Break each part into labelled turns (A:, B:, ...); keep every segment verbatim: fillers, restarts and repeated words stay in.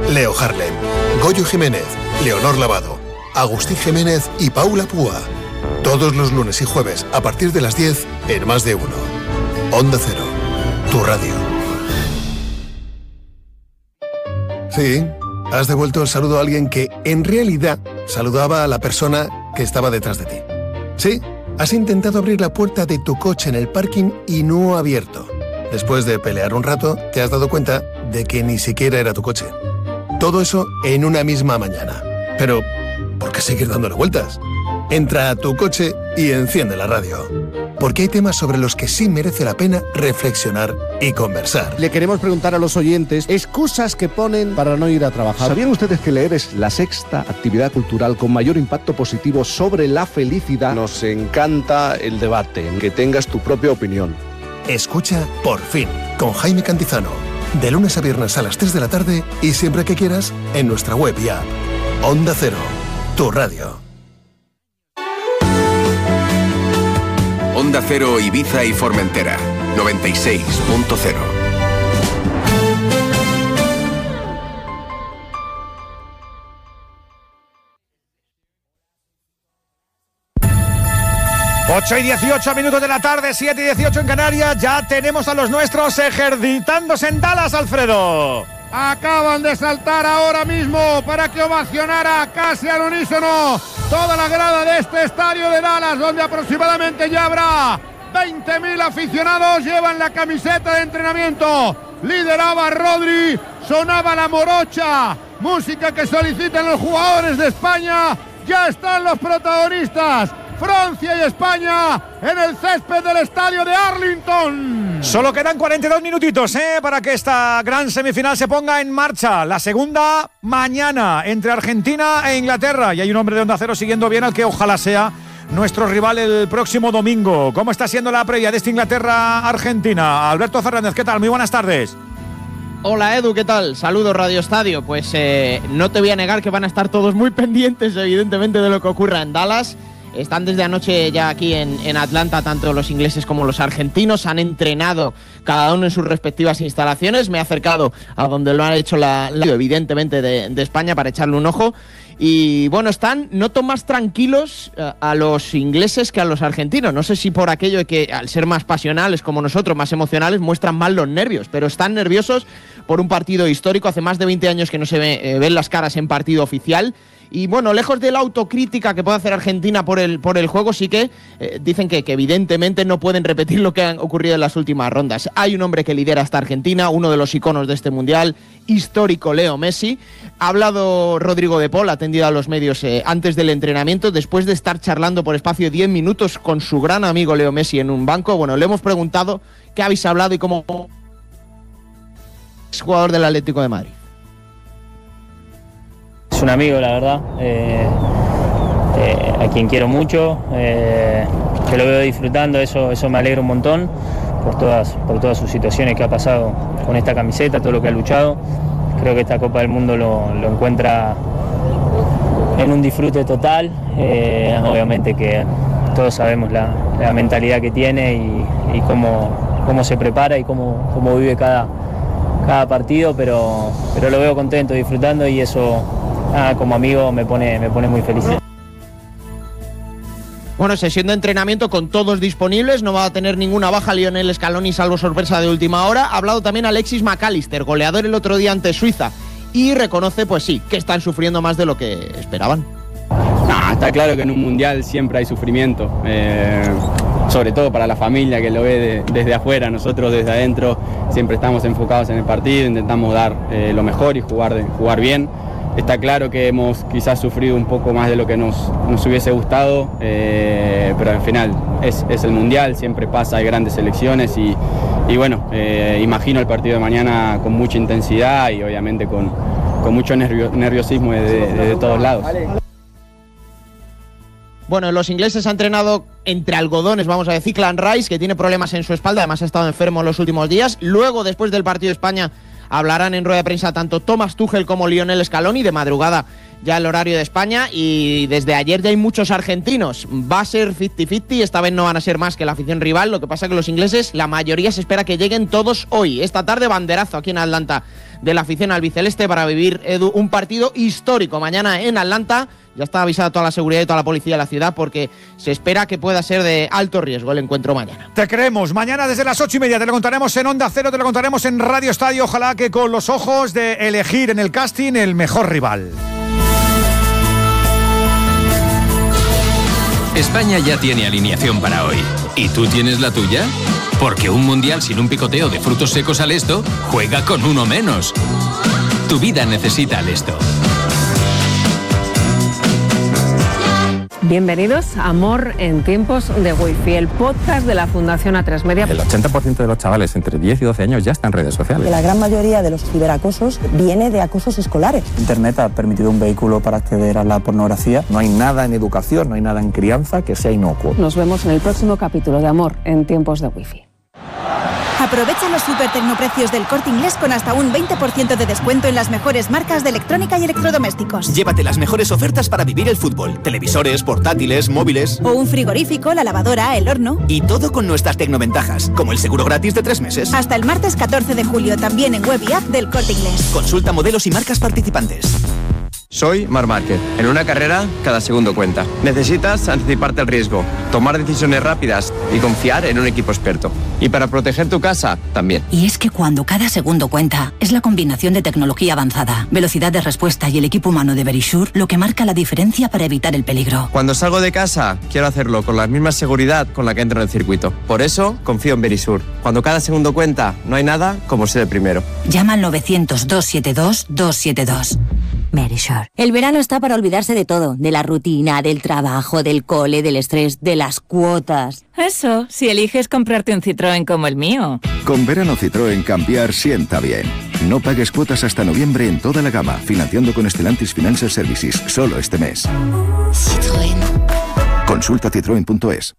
A: Leo Harlem, Goyo Jiménez, Leonor Lavado, Agustín Jiménez y Paula Púa. Todos los lunes y jueves a partir de las diez en Más de Uno. Onda Cero, tu radio. Sí, has devuelto el saludo a alguien que en realidad saludaba a la persona que estaba detrás de ti. Sí, has intentado abrir la puerta de tu coche en el parking y no ha abierto. Después de pelear un rato, te has dado cuenta de que ni siquiera era tu coche. Todo eso en una misma mañana. Pero, ¿por qué seguir dándole vueltas? Entra a tu coche y enciende la radio. Porque hay temas sobre los que sí merece la pena reflexionar y conversar.
B: Le queremos preguntar a los oyentes excusas que ponen para no ir a trabajar.
C: ¿Sabían ustedes que leer es la sexta actividad cultural con mayor impacto positivo sobre la felicidad?
D: Nos encanta el debate, que tengas tu propia opinión.
A: Escucha Por Fin, con Jaime Cantizano. De lunes a viernes a las tres de la tarde y siempre que quieras en nuestra web y app. Onda Cero, tu radio.
E: Onda Cero, Ibiza y Formentera, noventa y seis punto cero.
F: ocho y dieciocho minutos de la tarde, siete y dieciocho en Canarias. Ya tenemos a los nuestros ejercitándose en Dallas, Alfredo.
G: Acaban de saltar ahora mismo para que ovacionara casi al unísono toda la grada de este estadio de Dallas, donde aproximadamente ya habrá veinte mil aficionados. Llevan la camiseta de entrenamiento. Lideraba Rodri, sonaba la morocha, música que solicitan los jugadores de España. Ya están los protagonistas, Francia y España, en el césped del estadio de Arlington.
F: Solo quedan cuarenta y dos minutitos ¿eh? para que esta gran semifinal se ponga en marcha. La segunda mañana entre Argentina e Inglaterra. Y hay un hombre de Onda Cero siguiendo bien al que ojalá sea nuestro rival el próximo domingo. ¿Cómo está siendo la previa de esta Inglaterra-Argentina? Alberto Fernández, ¿qué tal? Muy buenas tardes.
H: Hola Edu, ¿qué tal? Saludos Radio Estadio. Pues eh, no te voy a negar que van a estar todos muy pendientes evidentemente de lo que ocurra en Dallas. Están desde anoche ya aquí en, en Atlanta, tanto los ingleses como los argentinos. Han entrenado cada uno en sus respectivas instalaciones. Me he acercado a donde lo han hecho la, la evidentemente de, de España para echarle un ojo. Y bueno, están noto más tranquilos a, a los ingleses que a los argentinos. No sé si por aquello de que al ser más pasionales como nosotros, más emocionales, muestran más los nervios. Pero están nerviosos por un partido histórico. Hace más de veinte años que no se ve, eh, ven las caras en partido oficial. Y bueno, lejos de la autocrítica que puede hacer Argentina por el, por el juego, sí que eh, dicen que, que evidentemente no pueden repetir lo que han ocurrido en las últimas rondas. Hay un hombre que lidera esta Argentina, uno de los iconos de este mundial, histórico Leo Messi. Ha hablado Rodrigo de Paul, atendido a los medios eh, antes del entrenamiento, después de estar charlando por espacio de diez minutos con su gran amigo Leo Messi en un banco. Bueno, le hemos preguntado qué habéis hablado y cómo es jugador del Atlético de Madrid.
I: Es un amigo, la verdad, eh, eh, a quien quiero mucho, eh, que lo veo disfrutando, eso, eso me alegra un montón por todas, por todas sus situaciones que ha pasado con esta camiseta, todo lo que ha luchado. Creo que esta Copa del Mundo lo, lo encuentra en un disfrute total, eh, obviamente que todos sabemos la, la mentalidad que tiene y, y cómo, cómo se prepara y cómo, cómo vive cada, cada partido, pero, pero lo veo contento, disfrutando y eso... Ah, como amigo me pone, me pone muy feliz.
H: Bueno, sesión de entrenamiento con todos disponibles, no va a tener ninguna baja Lionel Scaloni salvo sorpresa de última hora. Ha hablado también Alexis McAllister, goleador el otro día ante Suiza, y reconoce, pues sí, que están sufriendo más de lo que esperaban.
J: No, está claro que en un mundial siempre hay sufrimiento, eh, sobre todo para la familia que lo ve de, desde afuera. Nosotros desde adentro siempre estamos enfocados en el partido, intentamos dar eh, lo mejor y jugar, de, jugar bien. Está claro que hemos quizás sufrido un poco más de lo que nos, nos hubiese gustado, eh, pero al final es, es el Mundial, siempre pasa, hay grandes selecciones y, y bueno, eh, imagino el partido de mañana con mucha intensidad y obviamente con, con mucho nervio, nerviosismo de, de, de todos lados.
H: Bueno, los ingleses han entrenado entre algodones, vamos a decir, Declan Rice, que tiene problemas en su espalda, además ha estado enfermo en los últimos días. Luego, después del partido de España, hablarán en rueda de prensa tanto Thomas Tuchel como Lionel Scaloni, de madrugada ya el horario de España, y desde ayer ya hay muchos argentinos. Va a ser cincuenta cincuenta, esta vez no van a ser más que la afición rival, lo que pasa que los ingleses, la mayoría se espera que lleguen todos hoy. Esta tarde banderazo aquí en Atlanta de la afición albiceleste para vivir, Edu, un partido histórico mañana en Atlanta. Ya está avisada toda la seguridad y toda la policía de la ciudad porque se espera que pueda ser de alto riesgo el encuentro mañana.
F: Te creemos. Mañana desde las ocho y media te lo contaremos en Onda Cero, te lo contaremos en Radio Estadio. Ojalá que con los ojos de elegir en el casting el mejor rival.
K: España ya tiene alineación para hoy. ¿Y tú tienes la tuya? Porque un mundial sin un picoteo de frutos secos al Esto juega con uno menos. Tu vida necesita al Esto.
L: Bienvenidos a Amor en tiempos de Wi-Fi, el podcast de la Fundación A tres Media.
M: El ochenta por ciento de los chavales entre diez y doce años ya están en redes sociales.
N: La gran mayoría de los ciberacosos viene de acosos escolares.
O: Internet ha permitido un vehículo para acceder a la pornografía.
P: No hay nada en educación, no hay nada en crianza que sea inocuo.
L: Nos vemos en el próximo capítulo de Amor en tiempos de Wi-Fi.
Q: Aprovecha los super tecnoprecios del Corte Inglés con hasta un veinte por ciento de descuento en las mejores marcas de electrónica y electrodomésticos.
R: Llévate las mejores ofertas para vivir el fútbol. Televisores, portátiles, móviles.
Q: O un frigorífico, la lavadora, el horno.
R: Y todo con nuestras tecnoventajas, como el seguro gratis de tres meses.
Q: Hasta el martes catorce de julio, también en web y app del Corte Inglés.
R: Consulta modelos y marcas participantes.
S: Soy Marc Márquez. En una carrera, cada segundo cuenta. Necesitas anticiparte al riesgo, tomar decisiones rápidas y confiar en un equipo experto. Y para proteger tu casa, también.
T: Y es que cuando cada segundo cuenta, es la combinación de tecnología avanzada, velocidad de respuesta y el equipo humano de Verisure lo que marca la diferencia para evitar el peligro.
S: Cuando salgo de casa, quiero hacerlo con la misma seguridad con la que entro en el circuito. Por eso, confío en Verisure. Cuando cada segundo cuenta, no hay nada como ser el primero.
T: Llama al novecientos, doscientos setenta y dos, doscientos setenta y dos. Verisure. El verano está para olvidarse de todo, de la rutina, del trabajo, del cole, del estrés, de las cuotas.
U: Eso, si eliges comprarte un Citroën como el mío.
V: Con verano Citroën cambiar sienta bien. No pagues cuotas hasta noviembre en toda la gama, financiando con Stellantis Financial Services, solo este mes.
T: Citroën.
V: Consulta citroen punto es.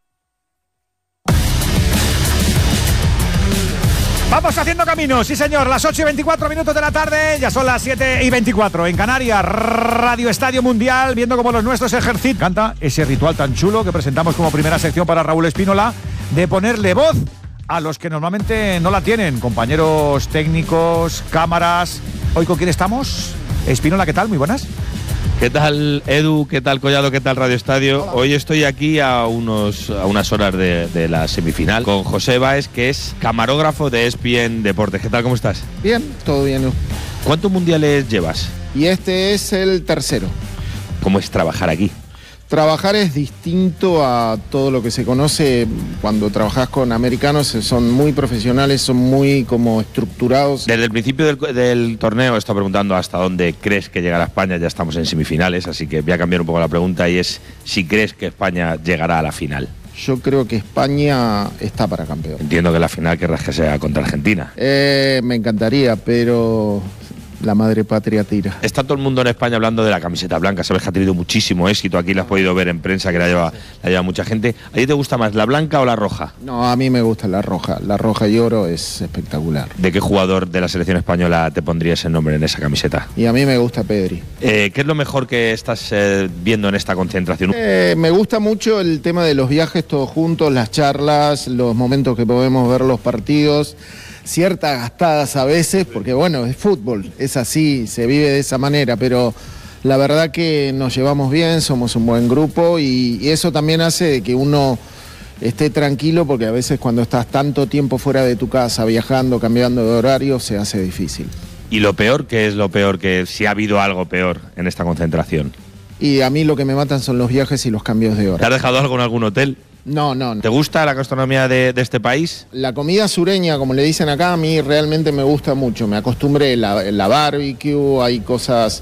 F: Vamos haciendo camino, sí señor, las ocho y veinticuatro minutos de la tarde, ya son las siete y veinticuatro en Canarias, Radio Estadio Mundial, viendo cómo los nuestros ejercitan. Canta ese ritual tan chulo que presentamos como primera sección para Raúl Espínola, de ponerle voz a los que normalmente no la tienen, compañeros técnicos, cámaras. ¿Hoy con quién estamos? Espínola, ¿qué tal? Muy buenas.
D: ¿Qué tal, Edu? ¿Qué tal, Collado? ¿Qué tal, Radio Estadio? Hola. Hoy estoy aquí a, unos, a unas horas de, de la semifinal con José Báez, que es camarógrafo de E S P N Deportes. ¿Qué tal? ¿Cómo estás?
B: Bien, todo bien.
D: ¿Cuántos mundiales llevas?
B: Y este es el tercero.
D: ¿Cómo es trabajar aquí?
B: Trabajar es distinto a todo lo que se conoce cuando trabajas con americanos, son muy profesionales, son muy como estructurados.
D: Desde el principio del, del torneo he estado preguntando hasta dónde crees que llegará España, ya estamos en semifinales, así que voy a cambiar un poco la pregunta y es si crees que España llegará a la final.
B: Yo creo que España está para campeón.
D: Entiendo que la final querrás que sea contra Argentina.
B: Eh, me encantaría, pero la madre patria tira.
D: Está todo el mundo en España hablando de la camiseta blanca. Sabes que ha tenido muchísimo éxito. Aquí la has podido ver en prensa, que la lleva, la lleva mucha gente. ¿A ti te gusta más la blanca o la roja?
B: No, a mí me gusta la roja. La roja y oro es espectacular.
D: ¿De qué jugador de la selección española te pondrías el nombre en esa camiseta?
B: Y a mí me gusta Pedri.
D: Eh, ¿Qué es lo mejor que estás eh, viendo en esta concentración?
B: Eh, me gusta mucho el tema de los viajes todos juntos, las charlas, los momentos que podemos ver los partidos. Ciertas gastadas a veces, porque bueno, es fútbol, es así, se vive de esa manera, pero la verdad que nos llevamos bien, somos un buen grupo y, y eso también hace de que uno esté tranquilo, porque a veces cuando estás tanto tiempo fuera de tu casa, viajando, cambiando de horario, se hace difícil.
D: ¿Y lo peor? ¿Qué es lo peor? Que si ha habido algo peor en esta concentración.
B: Y a mí lo que me matan son los viajes y los cambios de hora.
D: ¿Te has dejado algo en algún hotel?
B: No, no, no.
D: ¿Te gusta la gastronomía de, de este país?
B: La comida sureña, como le dicen acá, a mí realmente me gusta mucho. Me acostumbré, la, la barbecue, hay cosas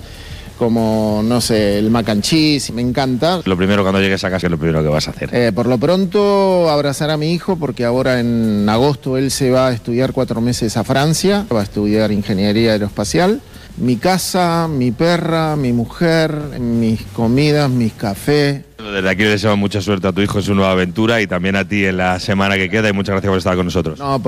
B: como, no sé, el mac and cheese, me encanta.
D: Lo primero cuando llegues a casa es lo primero que vas a hacer.
B: Eh, por lo pronto, abrazar a mi hijo, porque ahora en agosto él se va a estudiar cuatro meses a Francia, va a estudiar ingeniería aeroespacial. Mi casa, mi perra, mi mujer, mis comidas, mis cafés.
D: Desde aquí le deseo mucha suerte a tu hijo en su nueva aventura y también a ti en la semana que queda y muchas gracias por estar con nosotros.
B: No,